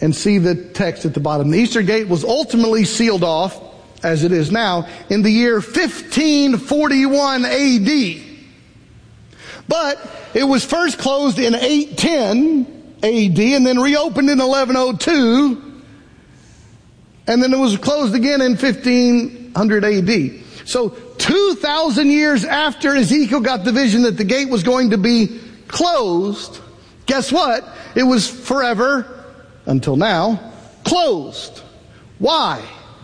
and see the text at the bottom. The Eastern Gate was ultimately sealed off, as it is now, in the year 1541 AD. But it was first closed in 810 AD and then reopened in 1102. And then it was closed again in 1500 AD. So 2,000 years after Ezekiel got the vision that the gate was going to be closed, guess what? It was forever, until now, closed. Why?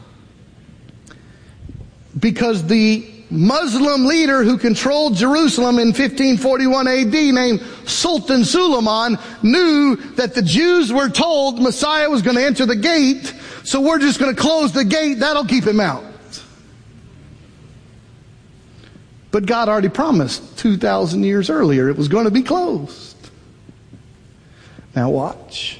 Because the Muslim leader who controlled Jerusalem in 1541 AD, named Sultan Suleiman, knew that the Jews were told Messiah was going to enter the gate, so we're just going to close the gate. That'll keep him out. But God already promised 2,000 years earlier it was going to be closed. Now watch.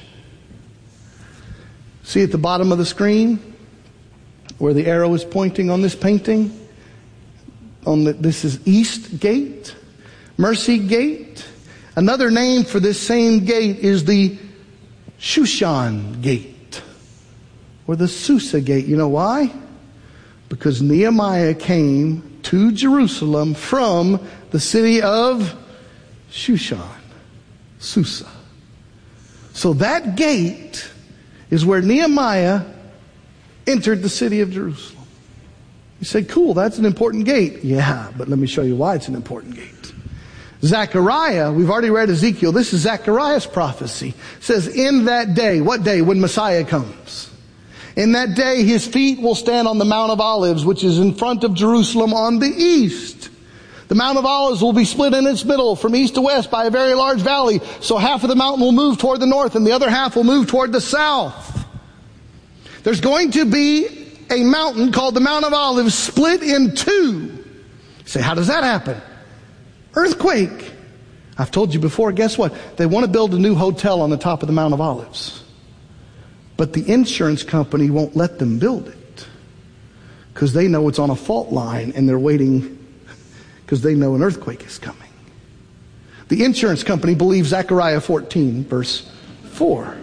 See at the bottom of the screen where the arrow is pointing on this painting? This is East Gate, Mercy Gate. Another name for this same gate is the Shushan Gate, or the Susa Gate. You know why? Because Nehemiah came to Jerusalem from the city of Shushan, Susa. So that gate is where Nehemiah entered the city of Jerusalem. You say, cool, that's an important gate. Yeah, but let me show you why it's an important gate. Zechariah, we've already read Ezekiel. This is Zechariah's prophecy. It says, in that day, what day? When Messiah comes. In that day, his feet will stand on the Mount of Olives, which is in front of Jerusalem on the east. The Mount of Olives will be split in its middle from east to west by a very large valley. So half of the mountain will move toward the north and the other half will move toward the south. There's going to be a mountain called the Mount of Olives split in two. You say, how does that happen? Earthquake. I've told you before, guess what? They want to build a new hotel on the top of the Mount of Olives. But the insurance company won't let them build it because they know it's on a fault line and they're waiting because they know an earthquake is coming. The insurance company believes Zechariah 14, verse 4.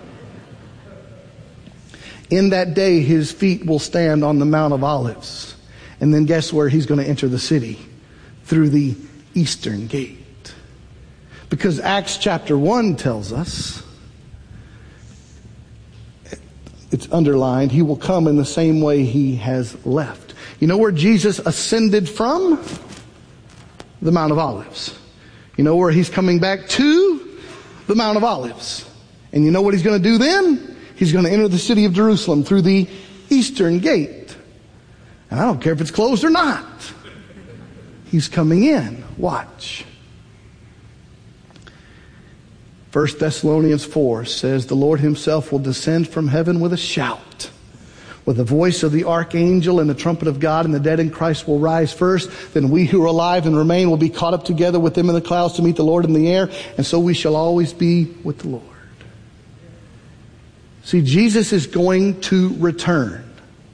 In that day, his feet will stand on the Mount of Olives. And then guess where he's going to enter the city? Through the Eastern Gate. Because Acts chapter 1 tells us, it's underlined, he will come in the same way he has left. You know where Jesus ascended from? The Mount of Olives. You know where he's coming back to? The Mount of Olives. And you know what he's going to do then? He's going to enter the city of Jerusalem through the Eastern Gate. And I don't care if it's closed or not. He's coming in. Watch. 1 Thessalonians 4 says, the Lord himself will descend from heaven with a shout, with the voice of the archangel and the trumpet of God, and the dead in Christ will rise first. Then we who are alive and remain will be caught up together with them in the clouds to meet the Lord in the air. And so we shall always be with the Lord. See, Jesus is going to return.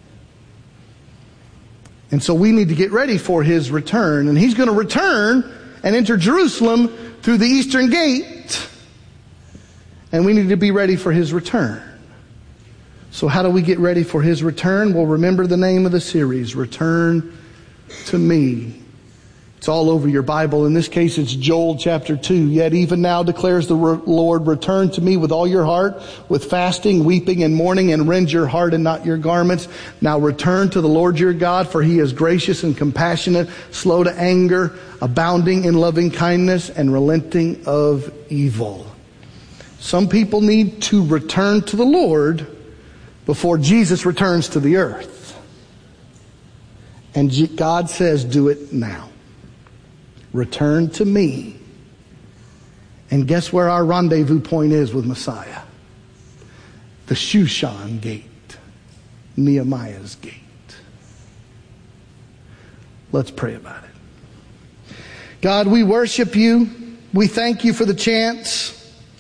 And so we need to get ready for his return. And he's going to return and enter Jerusalem through the Eastern Gate. And we need to be ready for his return. So how do we get ready for his return? Well, remember the name of the series, Return to Me. It's all over your Bible. In this case, it's Joel chapter 2. Yet even now declares the Lord, return to me with all your heart, with fasting, weeping, and mourning, and rend your heart and not your garments. Now return to the Lord your God, for he is gracious and compassionate, slow to anger, abounding in loving kindness, and relenting of evil. Some people need to return to the Lord before Jesus returns to the earth. And God says, do it now. Return to me. And guess where our rendezvous point is with Messiah? The Shushan Gate. Nehemiah's Gate. Let's pray about it. God, we worship you. We thank you for the chance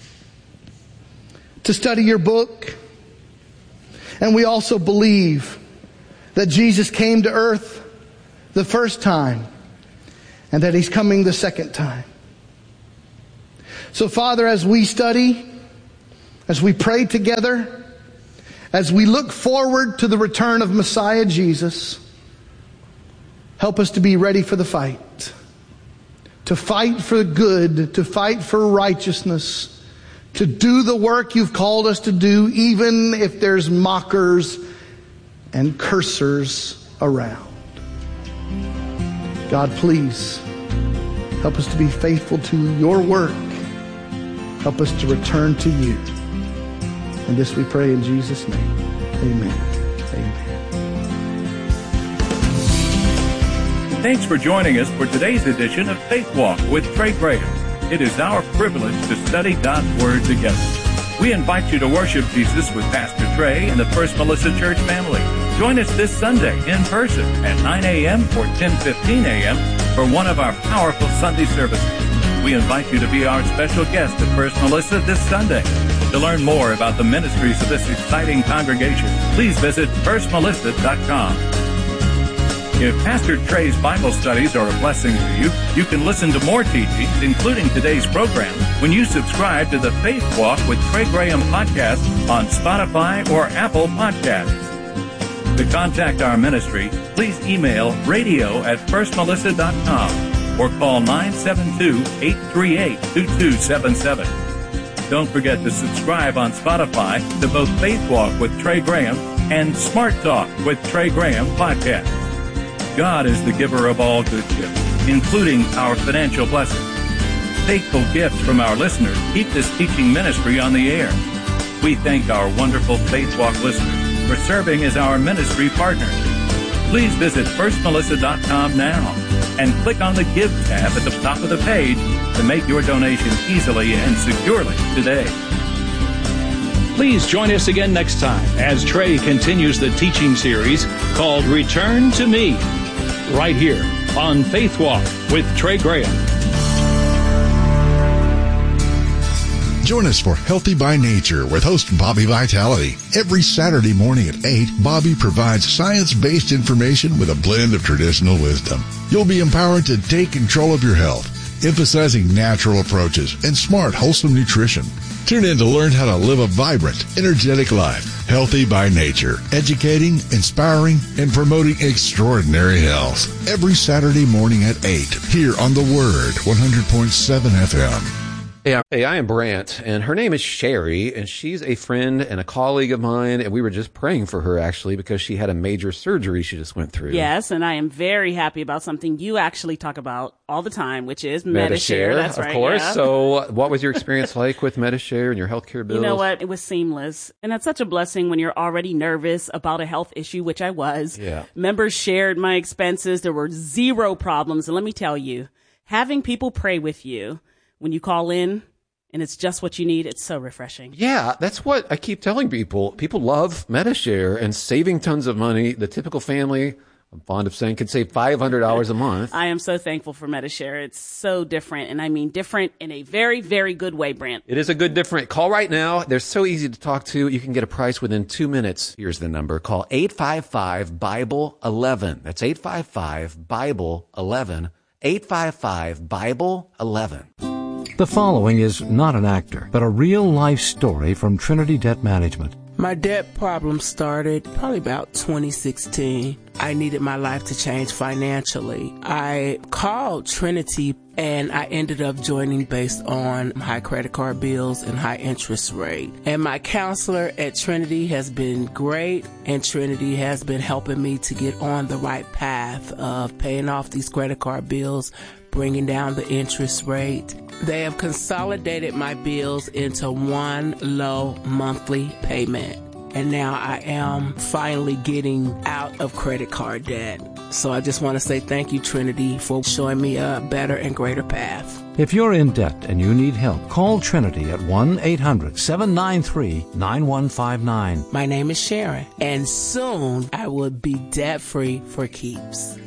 to study your book. And we also believe that Jesus came to earth the first time and that he's coming the second time. So Father, as we study, as we pray together, as we look forward to the return of Messiah Jesus, help us to be ready for the fight. To fight for good, to fight for righteousness, to do the work you've called us to do, even if there's mockers and cursers around. God, please help us to be faithful to your work. Help us to return to you. And this we pray in Jesus' name. Amen. Amen. Thanks for joining us for today's edition of Faith Walk with Trey Graham. It is our privilege to study God's Word together. We invite you to worship Jesus with Pastor Trey and the First Melissa Church family. Join us this Sunday in person at 9 a.m. or 10:15 a.m. for one of our powerful Sunday services. We invite you to be our special guest at First Melissa this Sunday. To learn more about the ministries of this exciting congregation, please visit firstmelissa.com. If Pastor Trey's Bible studies are a blessing to you, you can listen to more teachings, including today's program, when you subscribe to the Faith Walk with Trey Graham podcast on Spotify or Apple Podcasts. To contact our ministry, please email radio@firstmelissa.com or call 972-838-2277. Don't forget to subscribe on Spotify to both Faith Walk with Trey Graham and Smart Talk with Trey Graham podcasts. God is the giver of all good gifts, including our financial blessings. Faithful gifts from our listeners keep this teaching ministry on the air. We thank our wonderful Faith Walk listeners for serving as our ministry partners. Please visit firstmelissa.com now and click on the Give tab at the top of the page to make your donation easily and securely today. Please join us again next time as Trey continues the teaching series called Return to Me, right here on Faith Walk with Trey Graham. Join us for Healthy by Nature with host Bobby Vitality. Every Saturday morning at 8, Bobby provides science-based information with a blend of traditional wisdom. You'll be empowered to take control of your health, emphasizing natural approaches and smart, wholesome nutrition. Tune in to learn how to live a vibrant, energetic life. Healthy by Nature, educating, inspiring, and promoting extraordinary health. Every Saturday morning at 8, here on The Word, 100.7 FM. Hey, I am Brant, and her name is Sherry, and she's a friend and a colleague of mine, and we were just praying for her, actually, because she had a major surgery she just went through. Yes, and I am very happy about something you actually talk about all the time, which is Medi-Share. That's right, of course. Yeah. So what was your experience like with Medi-Share and your healthcare bills? You know what? It was seamless, and it's such a blessing when you're already nervous about a health issue, which I was. Yeah. Members shared my expenses. There were zero problems, and let me tell you, having people pray with you when you call in, and it's just what you need, it's so refreshing. Yeah, that's what I keep telling people. People love Medi-Share and saving tons of money. The typical family, I'm fond of saying, could save $500 a month. I am so thankful for Medi-Share. It's so different, and I mean different in a very, very good way, Brant. It is a good different. Call right now. They're so easy to talk to. You can get a price within 2 minutes. Here's the number. Call 855-BIBLE-11. That's 855-BIBLE-11. 855-BIBLE-11. The following is not an actor, but a real-life story from Trinity Debt Management. My debt problem started probably about 2016. I needed my life to change financially. I called Trinity and I ended up joining based on high credit card bills and high interest rate. And my counselor at Trinity has been great, and Trinity has been helping me to get on the right path of paying off these credit card bills, bringing down the interest rate. They have consolidated my bills into one low monthly payment. And now I am finally getting out of credit card debt. So I just want to say thank you, Trinity, for showing me a better and greater path. If you're in debt and you need help, call Trinity at 1-800-793-9159. My name is Sharon, and soon I will be debt-free for keeps.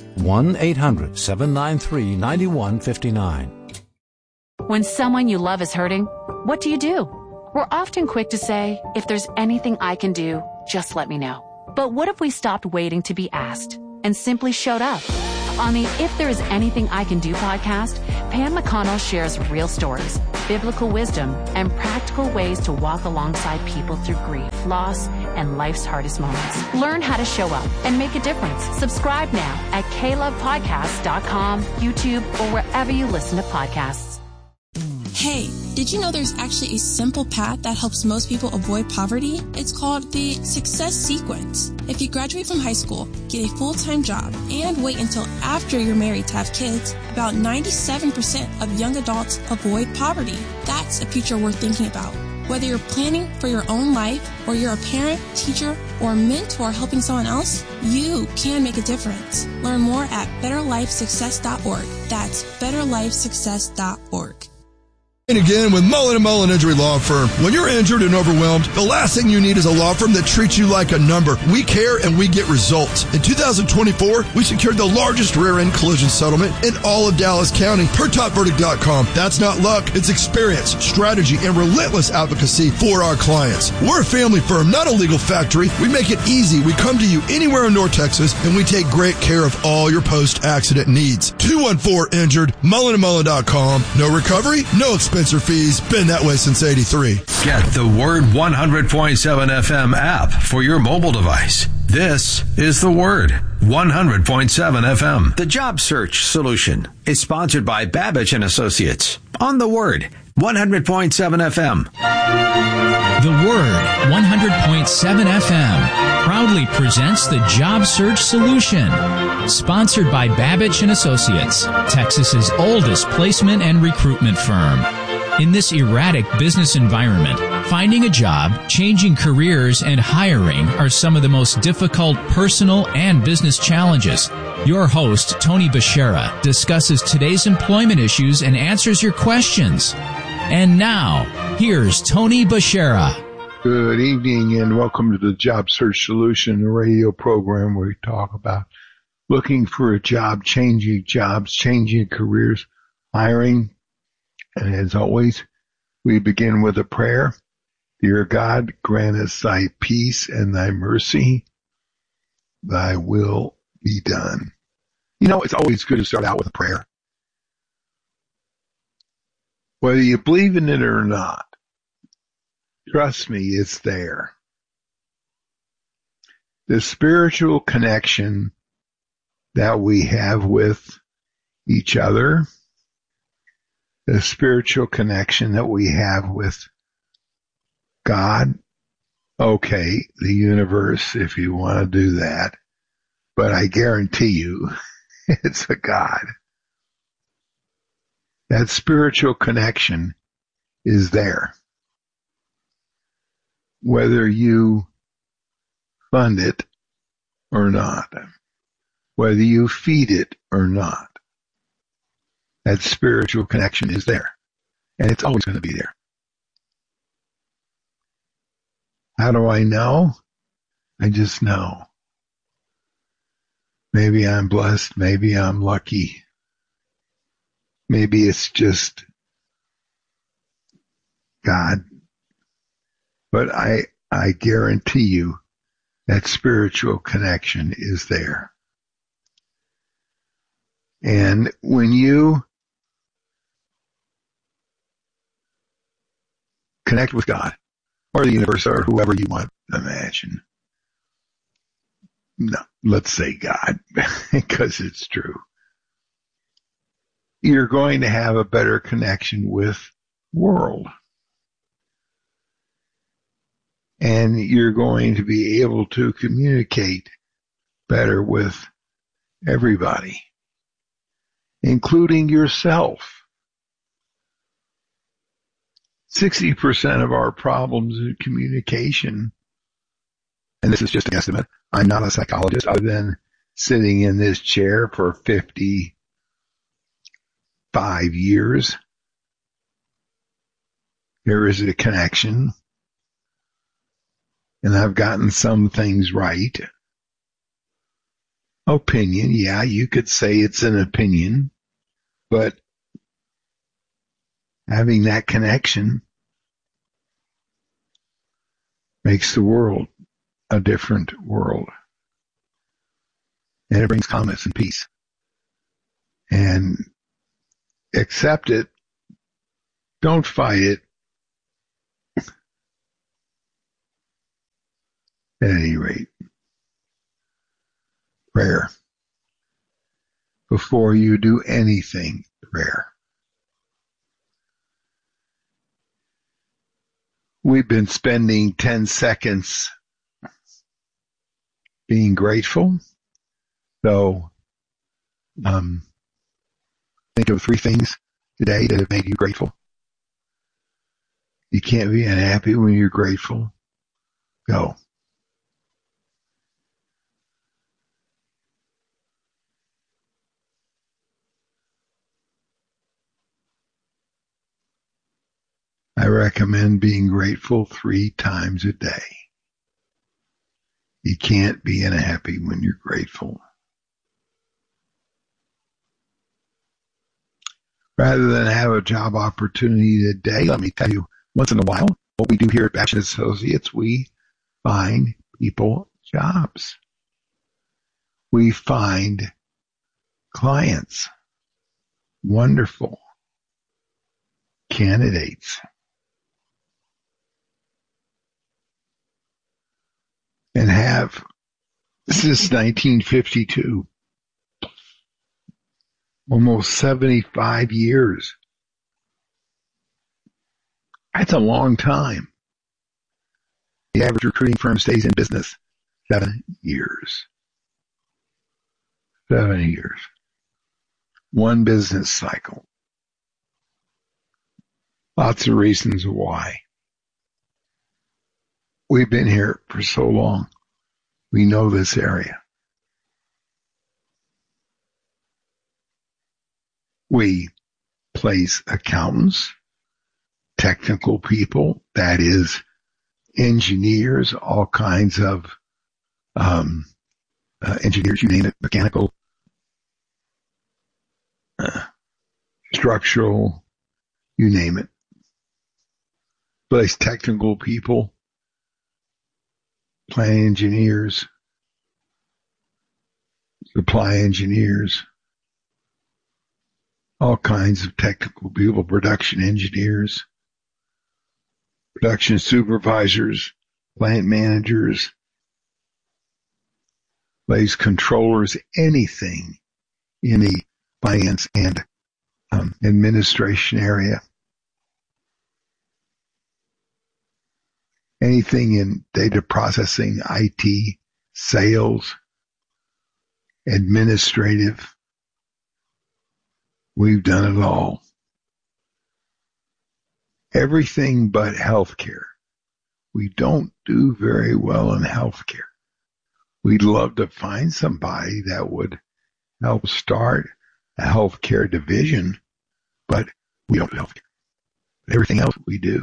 1-800-793-9159. When someone you love is hurting, what do? We're often quick to say, if there's anything I can do, just let me know. But what if we stopped waiting to be asked and simply showed up? On the If There Is Anything I Can Do podcast, Pam McConnell shares real stories, biblical wisdom, and practical ways to walk alongside people through grief, loss, and life's hardest moments. Learn how to show up and make a difference. Subscribe now at klovepodcast.com, YouTube, or wherever you listen to podcasts. Hey, did you know there's actually a simple path that helps most people avoid poverty? It's called the Success Sequence. If you graduate from high school, get a full-time job, and wait until after you're married to have kids, about 97% of young adults avoid poverty. That's a future worth thinking about. Whether you're planning for your own life, or you're a parent, teacher, or mentor helping someone else, you can make a difference. Learn more at betterlifesuccess.org. That's betterlifesuccess.org. And again with Mullen & Mullen Injury Law Firm. When you're injured and overwhelmed, the last thing you need is a law firm that treats you like a number. We care and we get results. In 2024, we secured the largest rear-end collision settlement in all of Dallas County per TopVerdict.com. That's not luck. It's experience, strategy, and relentless advocacy for our clients. We're a family firm, not a legal factory. We make it easy. We come to you anywhere in North Texas, and we take great care of all your post-accident needs. 214-INJURED, MullenandMullen.com. No recovery, no expense or fees. Been that way since 83. Get the Word 100.7 FM app for your mobile device. This is the Word 100.7 FM. The Job Search Solution is sponsored by Babbage and Associates on the Word 100.7 FM. The Word 100.7 FM proudly presents the Job Search Solution, sponsored by Babbage and Associates, Texas's oldest placement and recruitment firm. In this erratic business environment, finding a job, changing careers, and hiring are some of the most difficult personal and business challenges. Your host, Tony Bashara, discusses today's employment issues and answers your questions. And now, here's Tony Bashara. Good evening and welcome to the Job Search Solution, a radio program where we talk about looking for a job, changing jobs, changing careers, hiring. And as always, we begin with a prayer. Dear God, grant us thy peace and thy mercy. Thy will be done. You know, it's always good to start out with a prayer. Whether you believe in it or not, trust me, it's there. The spiritual connection that we have with each other, the spiritual connection that we have with God, okay, the universe, if you want to do that, but I guarantee you it's a God. That spiritual connection is there. Whether you fund it or not, whether you feed it or not, that spiritual connection is there. And it's always going to be there. How do I know? I just know. Maybe I'm blessed. Maybe I'm lucky. Maybe it's just God. But I guarantee you that spiritual connection is there. And when you connect with God or the universe or whoever you want to imagine, no, let's say God, because it's true, you're going to have a better connection with the world. And you're going to be able to communicate better with everybody, including yourself. 60% of our problems in communication, and this is just an estimate, I'm not a psychologist other than sitting in this chair for 55 years. There is a connection. And I've gotten some things right. Opinion, yeah, you could say it's an opinion, but having that connection makes the world a different world. And it brings calmness and peace. and accept it. Don't fight it. At any rate, prayer. Before you do anything, prayer. We've been spending 10 seconds being grateful. So, think of 3 things today that have made you grateful. You can't be unhappy when you're grateful. Go. I recommend being grateful 3 times a day. You can't be unhappy when you're grateful. Rather than have a job opportunity today, let me tell you, once in a while, what we do here at Babbitt Associates, we find people jobs. We find clients, wonderful candidates. And have, since 1952, almost 75 years. That's a long time. The average recruiting firm stays in business 7 years. 7 years. One business cycle. Lots of reasons why. We've been here for so long. We know this area. We place accountants, technical people, that is, engineers, all kinds of engineers, you name it, mechanical, structural, you name it. Place technical people, plant engineers, supply engineers, all kinds of technical people, production engineers, production supervisors, plant managers, place controllers, anything in the finance and administration area. Anything in data processing, IT, sales, administrative. We've done it all. Everything but healthcare. We don't do very well in healthcare. We'd love to find somebody that would help start a healthcare division, but we don't do healthcare. Everything else we do.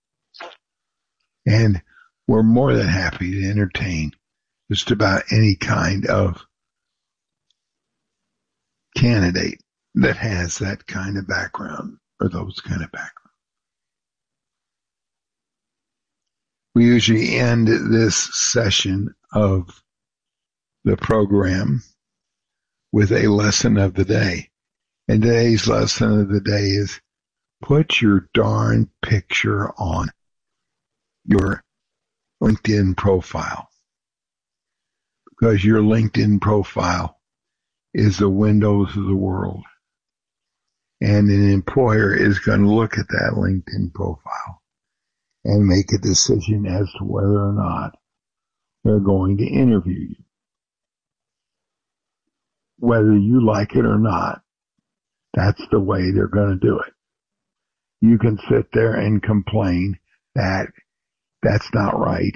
And we're more than happy to entertain just about any kind of candidate that has that kind of background or those kind of background. We usually end this session of the program with a lesson of the day. And today's lesson of the day is put your darn picture on your LinkedIn profile, because your LinkedIn profile is the windows of the world. And an employer is going to look at that LinkedIn profile and make a decision as to whether or not they're going to interview you. Whether you like it or not, that's the way they're going to do it. You can sit there and complain that that's not right.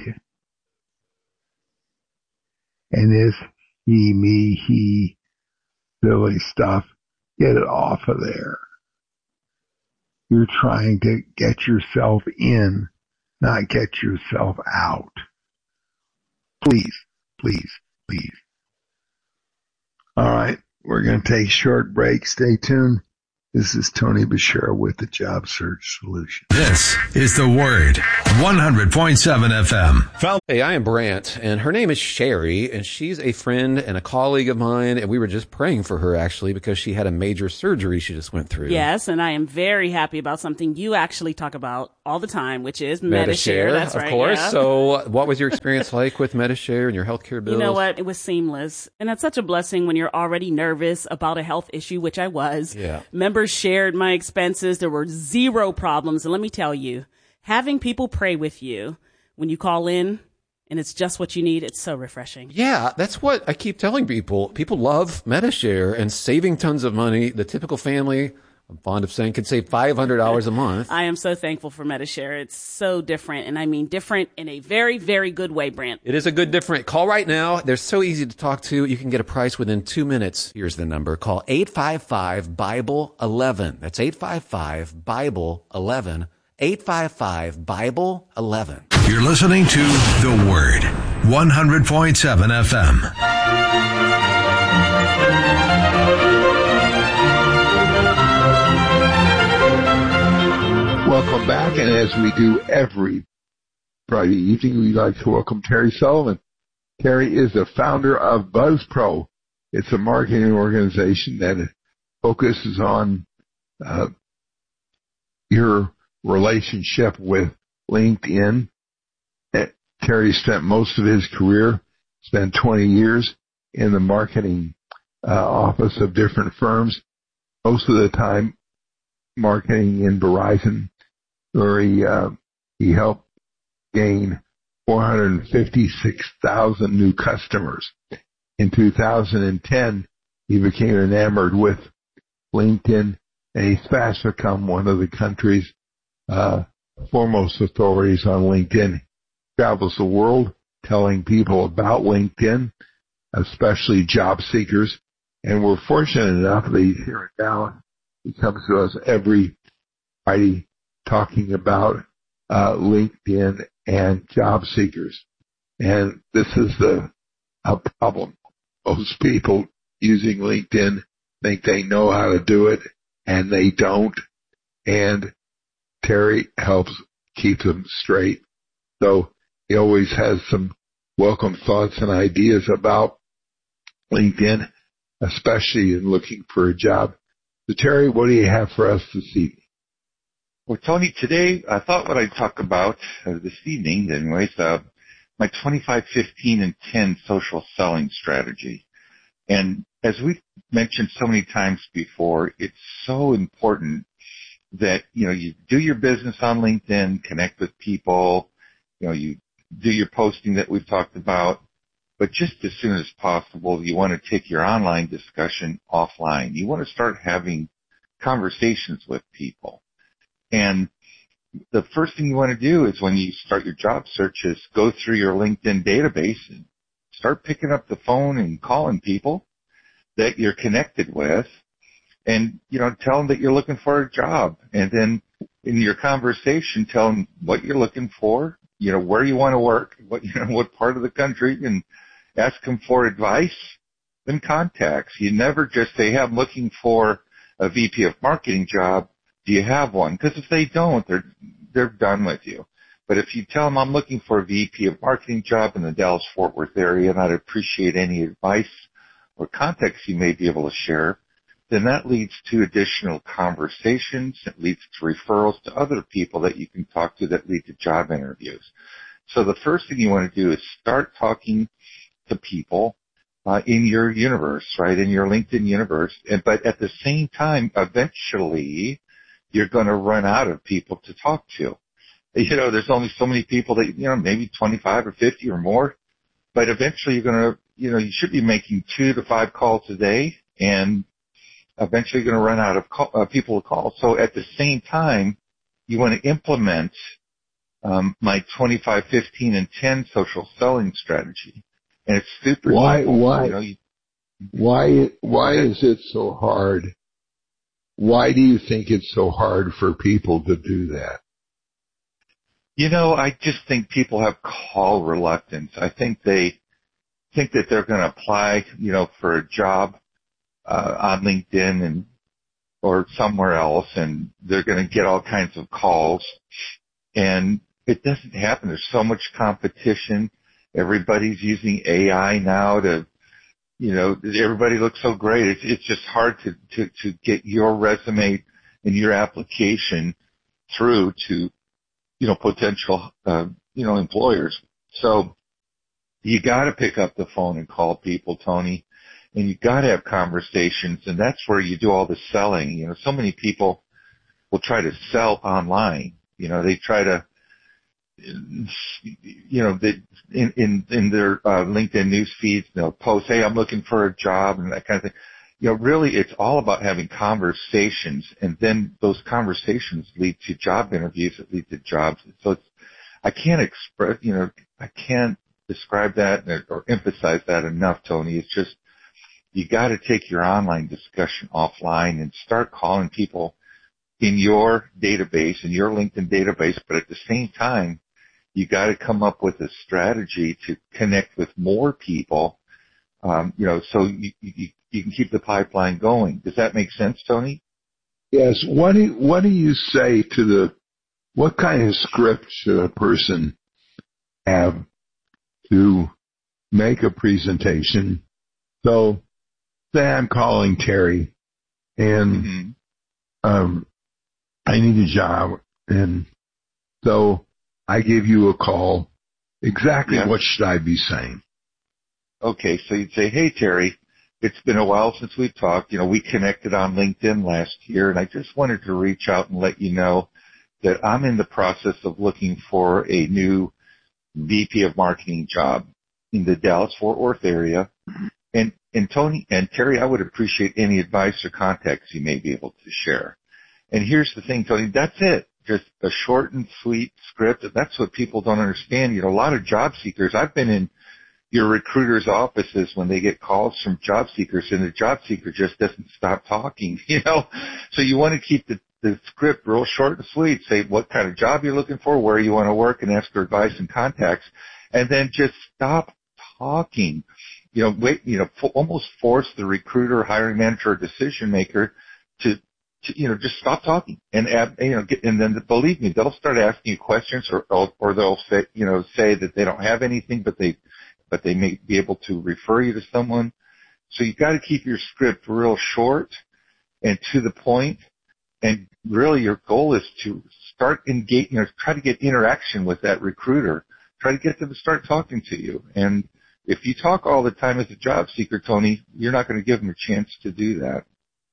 And this he, me, he, silly stuff, get it off of there. You're trying to get yourself in, not get yourself out. Please, please, please. All right, we're going to take a short break. Stay tuned. This is Tony Bashir with the Job Search Solution. This is The Word, 100.7 FM. Hey, I am Brant, and her name is Sherry, and she's a friend and a colleague of mine, and we were just praying for her, actually, because she had a major surgery she just went through. Yes, and I am very happy about something you actually talk about all the time, which is Medi-Share. That's right. Of course. Yeah. So what was your experience like with Medi-Share and your healthcare bills? You know what? It was seamless. And that's such a blessing when you're already nervous about a health issue, which I was. Yeah. Members shared my expenses. There were zero problems. And let me tell you, having people pray with you when you call in and it's just what you need, it's so refreshing. Yeah, that's what I keep telling people. People love Medi-Share and saving tons of money. The typical family, I'm fond of saying, can save $500 a month. I am so thankful for Medi-Share. It's so different, and I mean different in a very, very good way, Brant. It is a good different. Call right now. They're so easy to talk to. You can get a price within 2 minutes. Here's the number. Call 855-BIBLE-11. That's 855-BIBLE-11. 855-BIBLE-11. You're listening to The Word, 100.7 FM. Welcome back, and as we do every Friday evening, we'd like to welcome Terry Sullivan. Terry is the founder of BuzzPro. It's a marketing organization that focuses on your relationship with LinkedIn. Terry spent most of his career, spent 20 years in the marketing office of different firms, most of the time marketing in Verizon, where he helped gain 456,000 new customers. In 2010, he became enamored with LinkedIn, and he's fast become one of the country's foremost authorities on LinkedIn. Travels the world telling people about LinkedIn, especially job seekers, and we're fortunate enough that he's here in Dallas. He comes to us every Friday talking about LinkedIn and job seekers. And this is a problem. Most people using LinkedIn think they know how to do it, and they don't. And Terry helps keep them straight. So he always has some welcome thoughts and ideas about LinkedIn, especially in looking for a job. So Terry, what do you have for us this evening? Well, Tony, today I thought what I'd talk about this evening, anyways, my 25, 15, and 10 social selling strategy. And as we've mentioned so many times before, it's so important that, you do your business on LinkedIn, connect with people, you do your posting that we've talked about, but just as soon as possible, you want to take your online discussion offline. You want to start having conversations with people. And the first thing you want to do is when you start your job search is go through your LinkedIn database and start picking up the phone and calling people that you're connected with and, tell them that you're looking for a job. And then in your conversation, tell them what you're looking for, where you want to work, what part of the country, and ask them for advice and contacts. You never just say, hey, I'm looking for a VP of marketing job. Do you have one? Because if they don't, they're done with you. But if you tell them I'm looking for a VP of marketing job in the Dallas-Fort Worth area and I'd appreciate any advice or contacts you may be able to share, then that leads to additional conversations. It leads to referrals to other people that you can talk to that lead to job interviews. So the first thing you want to do is start talking to people in your universe, right, in your LinkedIn universe. But at the same time, eventually, you're going to run out of people to talk to. There's only so many people that, maybe 25 or 50 or more. But eventually you're going to, you should be making 2 to 5 calls a day, and eventually you're going to run out of people to call. So at the same time, you want to implement my 25, 15, and 10 social selling strategy. And it's super simple. Why is it so hard? Why do you think it's so hard for people to do that? I just think people have call reluctance. I think they think that they're going to apply, for a job on LinkedIn, and or somewhere else, and they're going to get all kinds of calls. And it doesn't happen. There's so much competition. Everybody's using AI now to, everybody looks so great. It's just hard to get your resume and your application through to, potential, employers. So you got to pick up the phone and call people, Tony, and you got to have conversations, and that's where you do all the selling. So many people will try to sell online. They try to, in their LinkedIn news feeds, they'll post, "Hey, I'm looking for a job," and that kind of thing. Really, it's all about having conversations, and then those conversations lead to job interviews that lead to jobs. So I can't describe that or emphasize that enough, Tony. It's just, you got to take your online discussion offline and start calling people in your database, in your LinkedIn database, but at the same time, you got to come up with a strategy to connect with more people, so you can keep the pipeline going. Does that make sense, Tony? Yes. What do you say to what kind of script should a person have to make a presentation? So, say I'm calling Terry, and I need a job, and so I give you a call. Exactly what should I be saying? Okay, so you'd say, "Hey, Terry, it's been a while since we've talked. We connected on LinkedIn last year, and I just wanted to reach out and let you know that I'm in the process of looking for a new VP of marketing job in the Dallas-Fort Worth area. And Tony and Terry, I would appreciate any advice or contacts you may be able to share." And here's the thing, Tony, that's it. Just a short and sweet script. That's what people don't understand. A lot of job seekers, I've been in your recruiters' offices when they get calls from job seekers, and the job seeker just doesn't stop talking, So you want to keep the script real short and sweet. Say what kind of job you're looking for, where you want to work, and ask for advice and contacts, and then just stop talking. Almost force the recruiter, hiring manager, or decision maker to just stop talking and then believe me, they'll start asking you questions, or they'll say that they don't have anything, but they may be able to refer you to someone. So you got to keep your script real short and to the point. And really, your goal is to start engaging, try to get interaction with that recruiter. Try to get them to start talking to you. And if you talk all the time as a job seeker, Tony, you're not going to give them a chance to do that.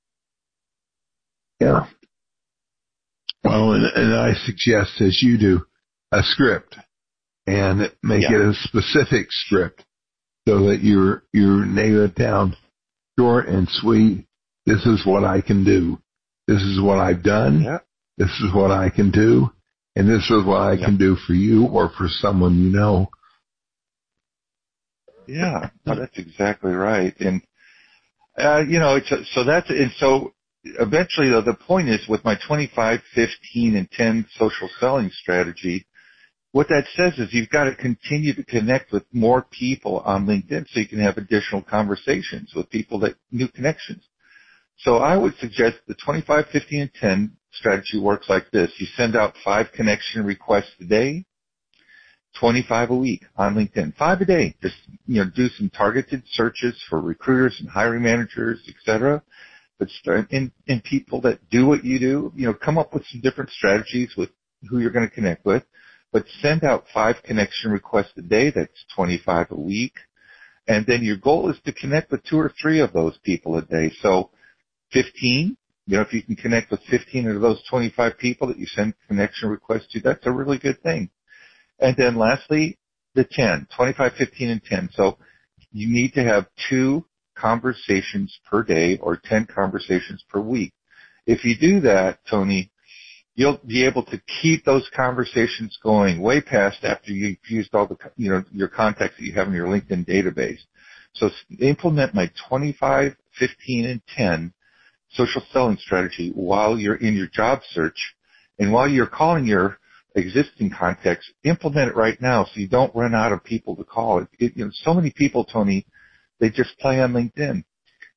Yeah. Well, and I suggest, as you do, a script, and make it a specific script so that you nail it down short and sweet. This is what I can do. This is what I've done. Yeah. This is what I can do. And this is what I can do for you or for someone you know. Yeah, that's exactly right. And, so eventually, though, the point is with my 25, 15, and 10 social selling strategy, what that says is you've got to continue to connect with more people on LinkedIn so you can have additional conversations with people new connections. So I would suggest the 25, 15, and 10 strategy works like this. You send out 5 connection requests a day, 25 a week on LinkedIn, 5 a day. Just, do some targeted searches for recruiters and hiring managers, etc. But start in people that do what you do, come up with some different strategies with who you're going to connect with, but send out 5 connection requests a day. That's 25 a week. And then your goal is to connect with 2 or 3 of those people a day. So 15, if you can connect with 15 of those 25 people that you send connection requests to, that's a really good thing. And then lastly, the 10, 25, 15, and 10. So you need to have 2 conversations per day or 10 conversations per week. If you do that, Tony, you'll be able to keep those conversations going way past after you've used all the, your contacts that you have in your LinkedIn database. So implement my 25, 15, and 10 social selling strategy while you're in your job search, and while you're calling your existing contacts, implement it right now so you don't run out of people to call. So many people, Tony, they just play on LinkedIn.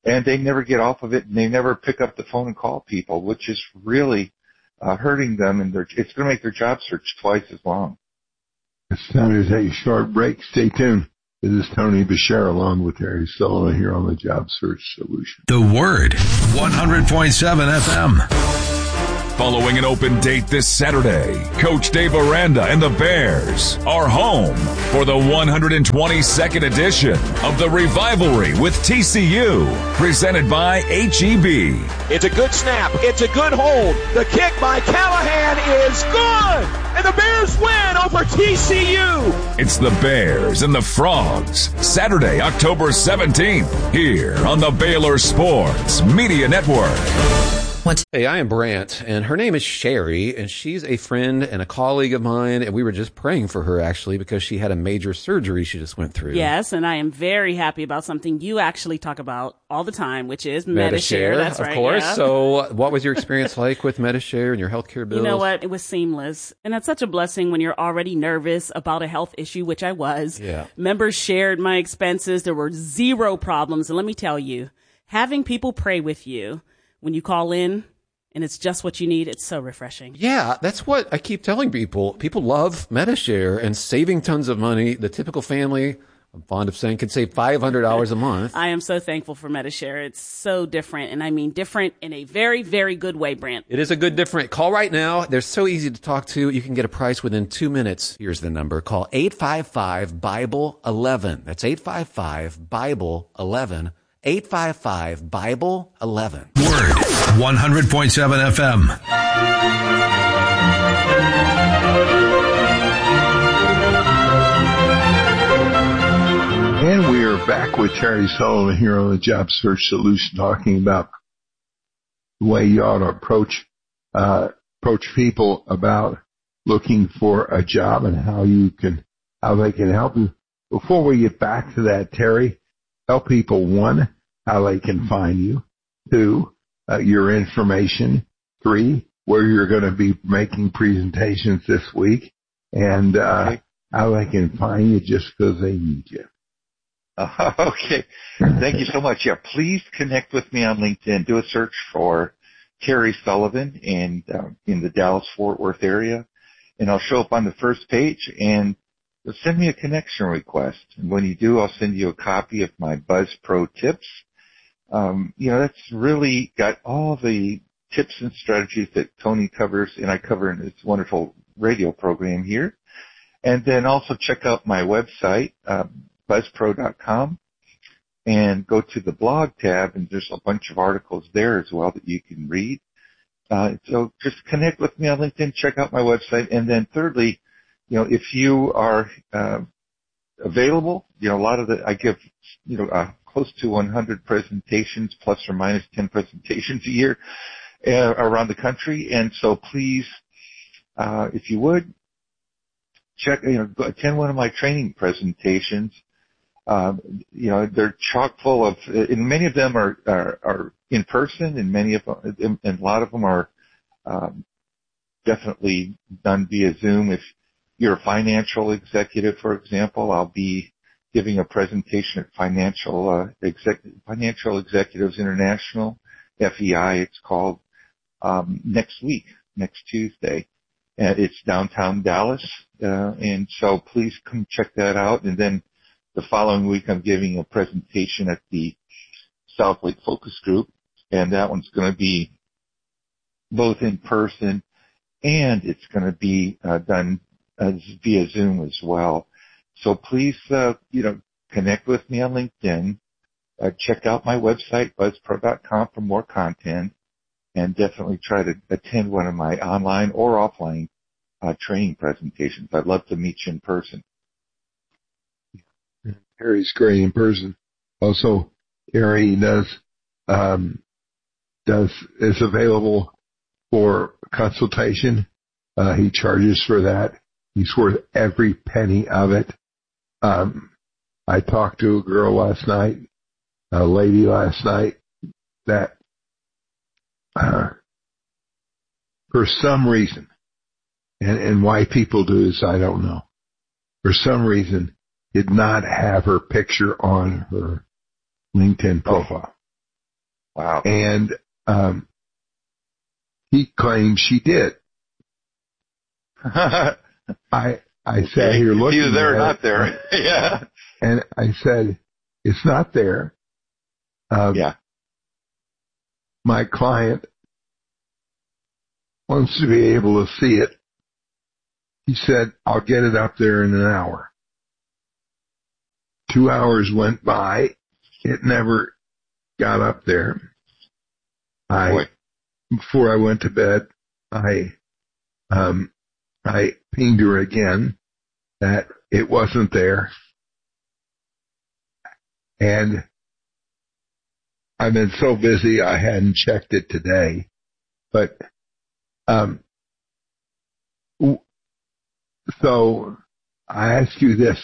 and they never get off of it, and they never pick up the phone and call people, which is really hurting them, and it's going to make their job search twice as long. It's time to take a short break. Stay tuned. This is Tony Bashir along with Terry Sullivan here on the Job Search Solution. The Word, 100.7 FM. Following an open date this Saturday, Coach Dave Aranda and the Bears are home for the 122nd edition of the Revivalry with TCU, presented by HEB. It's a good snap. It's a good hold. The kick by Callahan is good. And the Bears win over TCU. It's the Bears and the Frogs, Saturday, October 17th, here on the Baylor Sports Media Network. Hey, I am Brant, and her name is Sherry, and she's a friend and a colleague of mine, and we were just praying for her, actually, because she had a major surgery she just went through. Yes, and I am very happy about something you actually talk about all the time, which is Medi-Share. That's right. Of course. Yeah. So what was your experience like with Medi-Share and your healthcare bills? You know what? It was seamless. And that's such a blessing when you're already nervous about a health issue, which I was. Yeah. Members shared my expenses. There were zero problems. And let me tell you, having people pray with you when you call in, and it's just what you need, it's so refreshing. Yeah, that's what I keep telling people. People love Medi-Share and saving tons of money. The typical family, I'm fond of saying, can save $500 a month. I am so thankful for Medi-Share. It's so different, and I mean different in a very, very good way, Brant. It is a good different. Call right now. They're so easy to talk to. You can get a price within 2 minutes. Here's the number. Call 855-BIBLE-11. That's 855-BIBLE-11. 855-BIBLE-11. Word, 100.7 FM. And we are back with Terry Sullivan here on the Job Search Solution, talking about the way you ought to approach people about looking for a job and how they can help you. Before we get back to that, Terry, tell people, 1, how they can find you, 2, your information, 3, where you're going to be making presentations this week, and how they can find you just because they need you. Okay. Thank you so much. Yeah, please connect with me on LinkedIn. Do a search for Terry Sullivan in the Dallas-Fort Worth area, and I'll show up on the first page, and send me a connection request. And when you do, I'll send you a copy of my Buzz Pro tips. That's really got all the tips and strategies that Tony covers and I cover in this wonderful radio program here. And then also check out my website, buzzpro.com, and go to the blog tab, and there's a bunch of articles there as well that you can read. So just connect with me on LinkedIn, check out my website, and then thirdly, if you are available, I give, close to 100 presentations, plus or minus 10 presentations a year around the country. And so please, if you would, attend one of my training presentations. They're chock full of, and many of them are in person, and and a lot of them are definitely done via Zoom. If you're a financial executive, for example, I'll be giving a presentation at Financial Executives International, FEI it's called, next Tuesday. And it's downtown Dallas, and so please come check that out. And then the following week I'm giving a presentation at the South Lake Focus Group, and that one's going to be both in person and it's going to be done via Zoom as well. So please, connect with me on LinkedIn. Check out my website, buzzpro.com, for more content, and definitely try to attend one of my online or offline training presentations. I'd love to meet you in person. Terry's great in person. Also, Terry is available for consultation. He charges for that. He's worth every penny of it. I talked to a lady last night, that for some reason, and why people do this, I don't know, for some reason did not have her picture on her LinkedIn profile. Wow. And he claims she did. I sat here looking either there or at not it, there. Yeah. And I said, it's not there. Yeah. My client wants to be able to see it. He said, I'll get it up there in an hour. 2 hours went by. It never got up there. Before I went to bed, I pinged her again that it wasn't there. And I've been so busy I hadn't checked it today. But so I ask you this,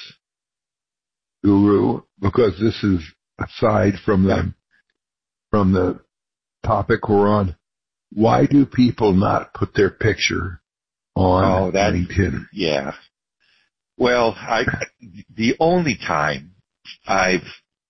Guru, because this is aside from the topic we're on. Why do people not put their picture on LinkedIn? Yeah. Well, the only time I've,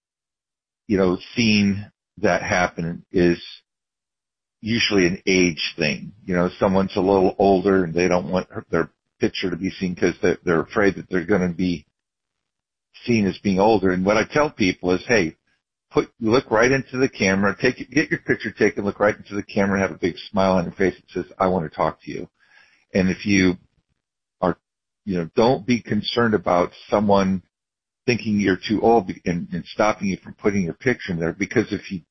seen that happen is usually an age thing. Someone's a little older and they don't want their picture to be seen because they're afraid that they're going to be seen as being older. And what I tell people is, hey, look right into the camera, get your picture taken, look right into the camera, and have a big smile on your face that says, I want to talk to you. And if you are, don't be concerned about someone thinking you're too old and stopping you from putting your picture in there, because if you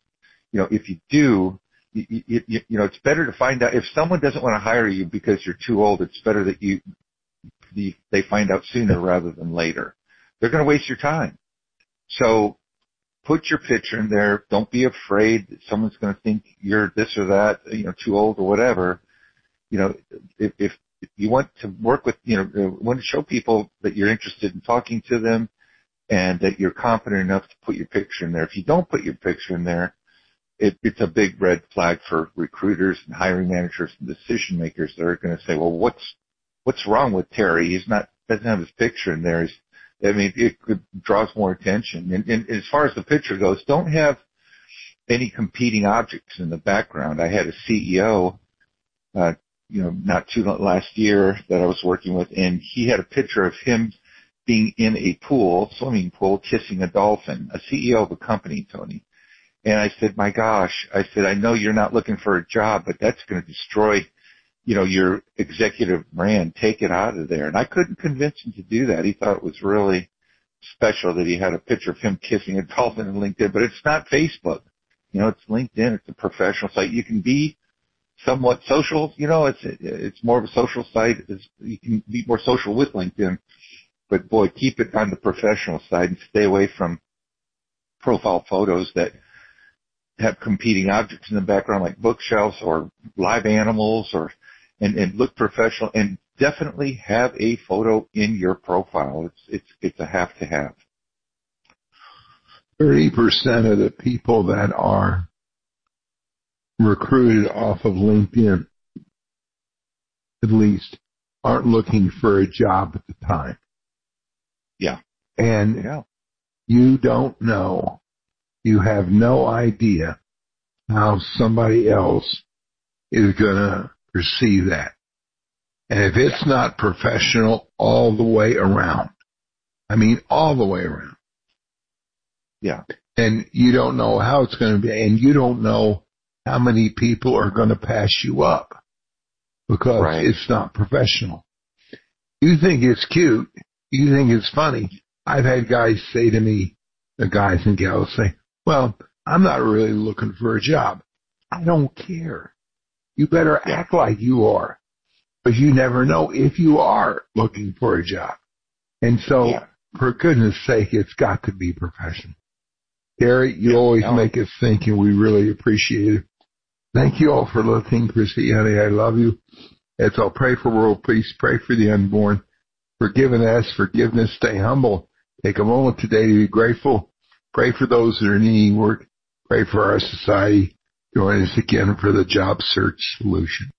do, it's better to find out if someone doesn't want to hire you because you're too old. It's better that they find out sooner rather than later. They're going to waste your time. So put your picture in there. Don't be afraid that someone's going to think you're this or that, too old or whatever. If you want to work with, want to show people that you're interested in talking to them and that you're confident enough to put your picture in there. If you don't put your picture in there, it's a big red flag for recruiters and hiring managers and decision makers. They're going to say, well, what's wrong with Terry? Doesn't have his picture in there. It draws more attention. And as far as the picture goes, don't have any competing objects in the background. I had a CEO, not too last year that I was working with, and he had a picture of him being in a swimming pool, kissing a dolphin, a CEO of a company, Tony. And I said, my gosh, I know you're not looking for a job, but that's going to destroy, your executive brand. Take it out of there. And I couldn't convince him to do that. He thought it was really special that he had a picture of him kissing a dolphin on LinkedIn, but it's not Facebook. It's LinkedIn. It's a professional site. You can be somewhat social, it's more of a social site. You can be more social with LinkedIn, but boy, keep it on the professional side and stay away from profile photos that have competing objects in the background like bookshelves or live animals and look professional, and definitely have a photo in your profile. It's a have to have. 30% of the people that are recruited off of LinkedIn, at least, aren't looking for a job at the time. Yeah. And you don't know, you have no idea how somebody else is going to perceive that. And if it's not professional all the way around, all the way around. Yeah. And you don't know how it's going to be, and you don't know how many people are going to pass you up because it's not professional. You think it's cute. You think it's funny. I've had guys say to me, the guys and gals say, well, I'm not really looking for a job. I don't care. You better act like you are, but you never know if you are looking for a job. And so, for goodness sake, it's got to be professional. Gary, you always make us think, and we really appreciate it. Thank you all for listening. Christy, honey, I love you. As I'll pray for world peace, pray for the unborn, forgiveness, stay humble. Take a moment today to be grateful. Pray for those that are needing work. Pray for our society. Join us again for the Job Search Solution.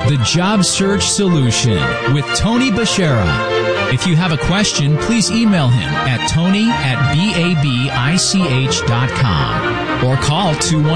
The Job Search Solution with Tony Bashara. If you have a question, please email him at tony@babich.com or call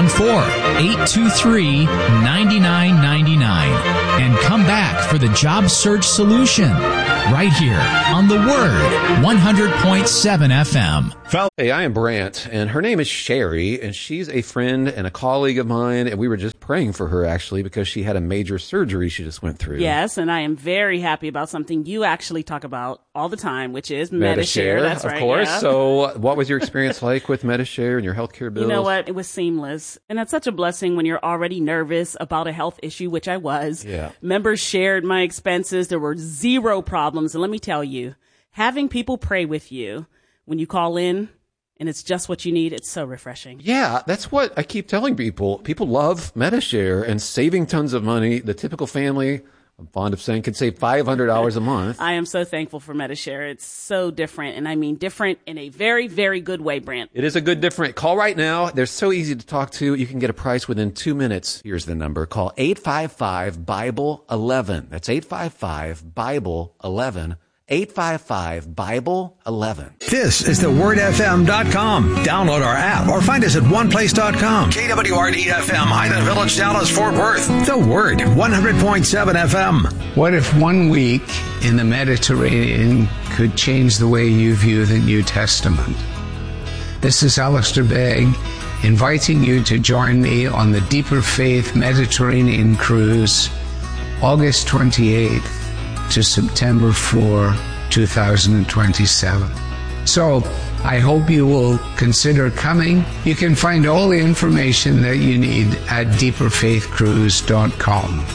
214-823-9999 and come back for the Job Search Solution right here on The Word 100.7 FM. Hey, I am Brant, and her name is Sherry, and she's a friend and a colleague of mine, and we were just praying for her, actually, because she had a major surgery she just went through. Yes, and I am very happy about something you actually talk about all the time, which is Medi-Share. That's right. Of course. Yeah. So what was your experience like with Medi-Share and your healthcare bills? You know what? It was seamless. And that's such a blessing when you're already nervous about a health issue, which I was. Yeah. Members shared my expenses. There were zero problems. And let me tell you, having people pray with you when you call in and it's just what you need, it's so refreshing. Yeah, that's what I keep telling people. People love Medi-Share and saving tons of money. The typical family, I'm fond of saying, can save $500 a month. I am so thankful for Medi-Share. It's so different, and I mean different in a very, very good way, Brant. It is a good different. Call right now. They're so easy to talk to. You can get a price within 2 minutes. Here's the number. Call 855-BIBLE-11. That's 855-BIBLE-11. 855-BIBLE-11. This is thewordfm.com. Download our app or find us at oneplace.com. KWRD-FM, Highland Village, Dallas, Fort Worth. The Word, 100.7 FM. What if 1 week in the Mediterranean could change the way you view the New Testament? This is Alistair Begg, inviting you to join me on the Deeper Faith Mediterranean Cruise, August 28th. To September 4, 2027. So, I hope you will consider coming. You can find all the information that you need at deeperfaithcruise.com.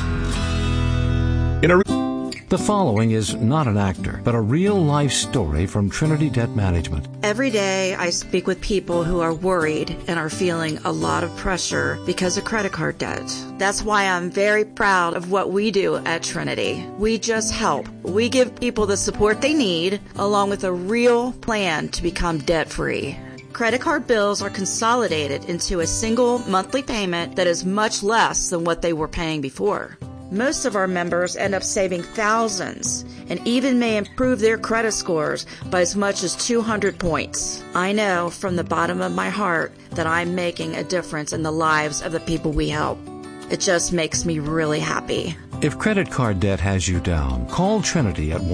The following is not an actor, but a real-life story from Trinity Debt Management. Every day I speak with people who are worried and are feeling a lot of pressure because of credit card debt. That's why I'm very proud of what we do at Trinity. We just help. We give people the support they need, along with a real plan to become debt-free. Credit card bills are consolidated into a single monthly payment that is much less than what they were paying before. Most of our members end up saving thousands and even may improve their credit scores by as much as 200 points. I know from the bottom of my heart that I'm making a difference in the lives of the people we help. It just makes me really happy. If credit card debt has you down, call Trinity at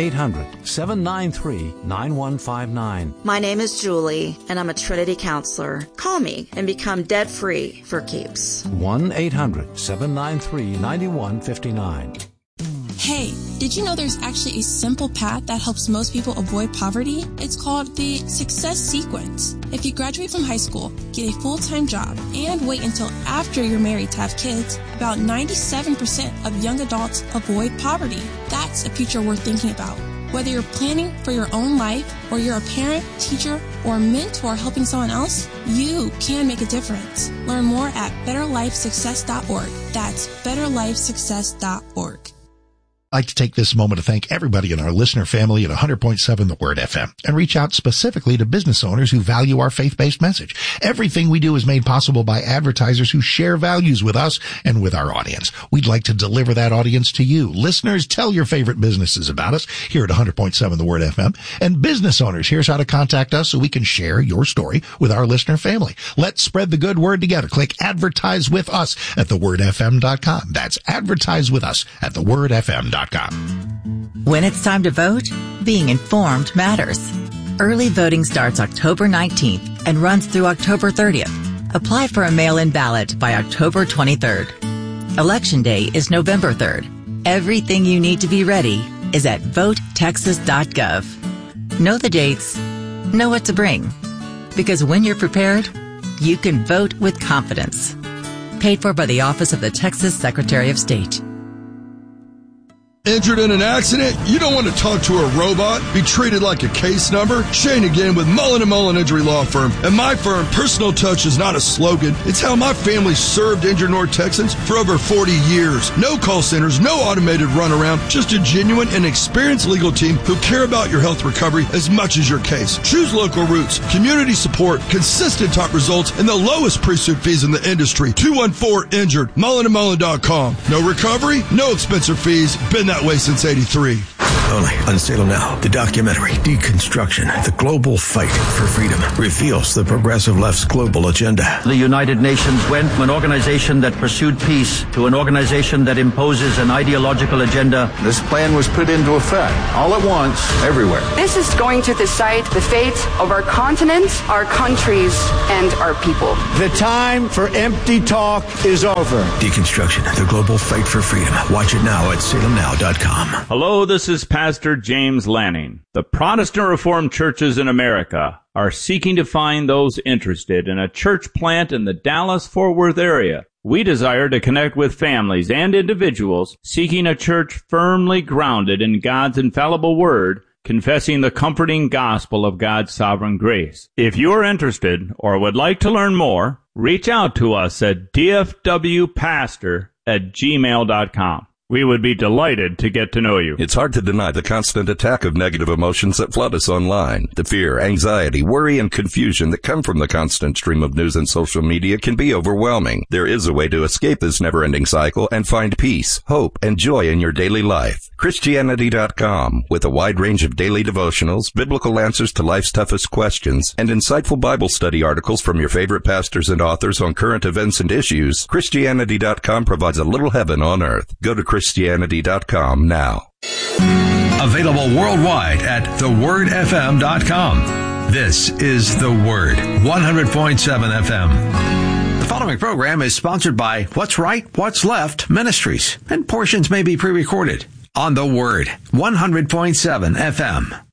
1-800-793-9159. My name is Julie, and I'm a Trinity counselor. Call me and become debt-free for keeps. 1-800-793-9159. Hey, did you know there's actually a simple path that helps most people avoid poverty? It's called the Success Sequence. If you graduate from high school, get a full-time job, and wait until after you're married to have kids, about 97% of young adults avoid poverty. That's a future worth thinking about. Whether you're planning for your own life, or you're a parent, teacher, or mentor helping someone else, you can make a difference. Learn more at betterlifesuccess.org. That's betterlifesuccess.org. I'd like to take this moment to thank everybody in our listener family at 100.7 The Word FM and reach out specifically to business owners who value our faith-based message. Everything we do is made possible by advertisers who share values with us and with our audience. We'd like to deliver that audience to you. Listeners, tell your favorite businesses about us here at 100.7 The Word FM. And business owners, here's how to contact us so we can share your story with our listener family. Let's spread the good word together. Click Advertise with Us at thewordfm.com. That's Advertise with Us at thewordfm.com. When it's time to vote, being informed matters. Early voting starts October 19th and runs through October 30th. Apply for a mail-in ballot by October 23rd. Election Day is November 3rd. Everything you need to be ready is at votetexas.gov. Know the dates, know what to bring. Because when you're prepared, you can vote with confidence. Paid for by the Office of the Texas Secretary of State. Injured in an accident? You don't want to talk to a robot, be treated like a case number? Shane again with Mullen & Mullen Injury Law Firm. And my firm, Personal Touch, is not a slogan. It's how my family served injured North Texans for over 40 years. No call centers, no automated runaround, just a genuine and experienced legal team who care about your health recovery as much as your case. Choose local routes, community support, consistent top results, and the lowest pre-suit fees in the industry. 214-INJURED, mullenandmullen.com. No recovery, no expensive fees. Been that way since 83. Only on Salem Now, the documentary Deconstruction, the Global Fight for Freedom, reveals the progressive left's global agenda. The United Nations went from an organization that pursued peace to an organization that imposes an ideological agenda. This plan was put into effect all at once, everywhere. This is going to decide the fate of our continent, our countries, and our people. The time for empty talk is over. Deconstruction, the Global Fight for Freedom. Watch it now at salemnow.com. Hello, this is Pastor James Lanning. The Protestant Reformed churches in America are seeking to find those interested in a church plant in the Dallas-Fort Worth area. We desire to connect with families and individuals seeking a church firmly grounded in God's infallible word, confessing the comforting gospel of God's sovereign grace. If you are interested or would like to learn more, reach out to us at dfwpastor@gmail.com. We would be delighted to get to know you. It's hard to deny the constant attack of negative emotions that flood us online. The fear, anxiety, worry, and confusion that come from the constant stream of news and social media can be overwhelming. There is a way to escape this never-ending cycle and find peace, hope, and joy in your daily life. Christianity.com, with a wide range of daily devotionals, biblical answers to life's toughest questions, and insightful Bible study articles from your favorite pastors and authors on current events and issues. Christianity.com provides a little heaven on earth. Go to Christianity.com now. Available worldwide at thewordfm.com. This is The Word, 100.7 FM. The following program is sponsored by What's Right, What's Left Ministries, and portions may be pre-recorded on The Word, 100.7 FM.